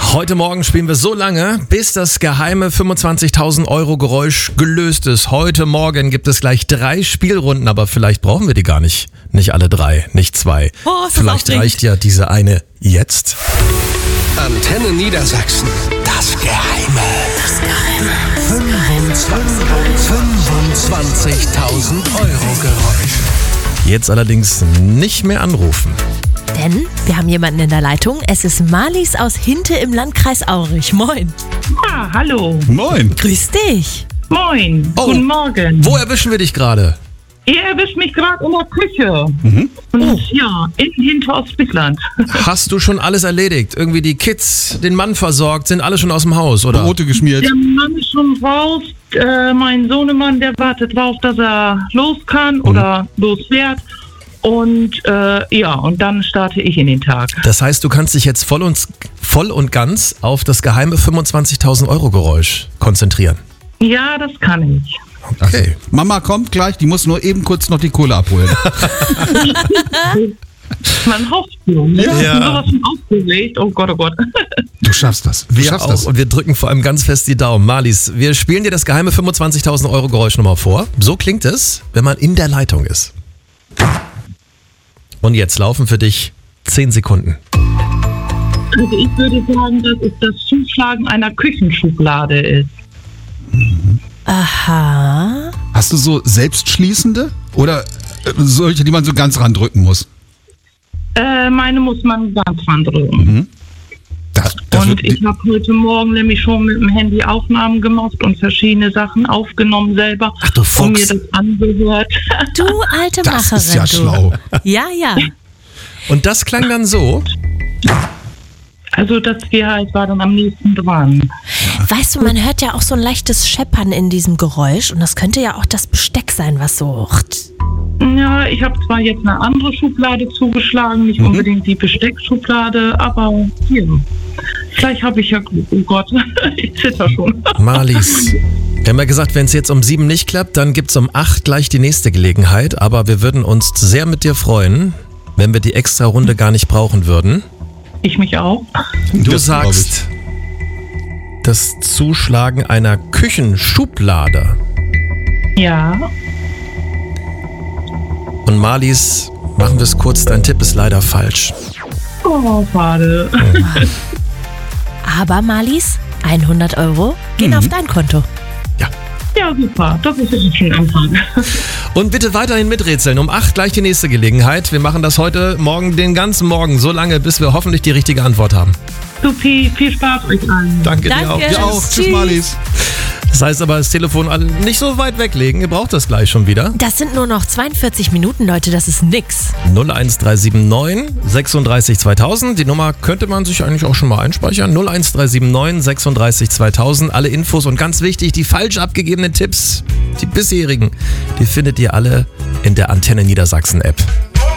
Heute Morgen spielen wir so lange, bis das geheime 25.000 Euro Geräusch gelöst ist. Heute Morgen gibt es gleich 3 Spielrunden, aber vielleicht brauchen wir die gar nicht. Nicht alle 3, nicht 2. Oh, ist das vielleicht aufregend. reicht ja diese eine jetzt. Antenne Niedersachsen. Das Geheime. 25.000 Euro Geräusch. Jetzt allerdings nicht mehr anrufen. Denn wir haben jemanden in der Leitung. Es ist Marlies aus Hinte im Landkreis Aurich. Moin. Ah, hallo. Moin. Grüß dich. Moin. Oh. Guten Morgen. Wo erwischen wir dich gerade? Ihr erwischt mich gerade in der Küche. Und ja, in Hinter-Ostfriesland. Hast du schon alles erledigt? Irgendwie die Kids, den Mann versorgt, sind alle schon aus dem Haus, oder? Brote geschmiert. Der Mann ist schon raus. Mein Sohnemann, der wartet drauf, dass er los kann oder losfährt. Und und dann starte ich in den Tag. Das heißt, du kannst dich jetzt voll und ganz auf das geheime 25.000 Euro Geräusch konzentrieren. Ja, das kann ich. Okay. Mama kommt gleich, die muss nur eben kurz noch die Kohle abholen. Man hofft so, ne? Ja. Ich bin sowas schon aufgeregt. Oh Gott, oh Gott. Du schaffst das. Du Wir schaffst auch das. und wir drücken vor allem ganz fest die Daumen. Marlies, wir spielen dir das geheime 25.000 Euro Geräusch nochmal vor. So klingt es, wenn man in der Leitung ist. Und jetzt laufen für dich 10 Sekunden. Also ich würde sagen, dass es das Zuschlagen einer Küchenschublade ist. Aha. Hast du so selbstschließende oder solche, die man so ganz randrücken muss? Meine muss man ganz drücken. Das Und ich habe heute Morgen nämlich schon mit dem Handy Aufnahmen gemacht und verschiedene Sachen aufgenommen selber. Ach, du und mir Fuchs. das angehört. Du alte das Macherin, ist ja du. schlau. Ja, ja. Und das klang dann so. Also das Gehalt war dann am nächsten dran. Weißt du, man hört ja auch so ein leichtes Scheppern in diesem Geräusch und das könnte ja auch das Besteck sein, was so... Ja, ich habe zwar jetzt eine andere Schublade zugeschlagen, nicht unbedingt die Besteckschublade, aber hier. Vielleicht habe ich ja Glück. Oh Gott, ich zitter schon. Marlies, wir haben ja gesagt, wenn es jetzt um 7 nicht klappt, dann gibt es um 8 gleich die nächste Gelegenheit. Aber wir würden uns sehr mit dir freuen, wenn wir die extra Runde gar nicht brauchen würden. Ich mich auch. Du Das glaub sagst, das Zuschlagen einer Küchenschublade. Ja. Und Marlies, machen wir es kurz, dein Tipp ist leider falsch. Oh, schade. Aber Marlies, 100 Euro gehen auf dein Konto. Ja, super. Das ist ein schöner Anfang. Und bitte weiterhin miträtseln. Um 8 gleich die nächste Gelegenheit. Wir machen das heute Morgen, den ganzen Morgen, so lange, bis wir hoffentlich die richtige Antwort haben. Supi, viel Spaß euch allen. Danke dir Danke. auch. Ja auch. Tschüss, Tschüss. Marlies. Das heißt aber, das Telefon nicht so weit weglegen. Ihr braucht das gleich schon wieder. Das sind nur noch 42 Minuten, Leute, das ist nix. 01379 36 2000. Die Nummer könnte man sich eigentlich auch schon mal einspeichern. 01379 36 2000. Alle Infos und ganz wichtig, die falsch abgegebenen Tipps, die bisherigen, die findet ihr alle in der Antenne Niedersachsen App.